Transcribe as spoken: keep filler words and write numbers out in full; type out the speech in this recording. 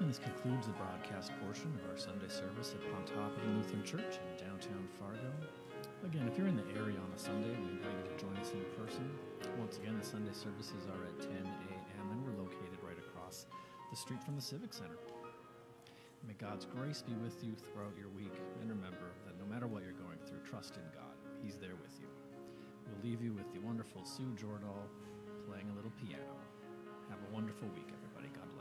And this concludes the broadcast portion of our Sunday service at Pontoppidan Lutheran Church in downtown Fargo. Again, if you're in the area on a Sunday, we invite you to join us in person. Once again, the Sunday services are at ten a.m. and we're located right across the street from the Civic Center. May God's grace be with you throughout your week, and remember that no matter what you're going through, trust in God. He's there with you. We'll leave you with the wonderful Sue Jordahl playing a little piano. Have a wonderful week, everybody. God bless.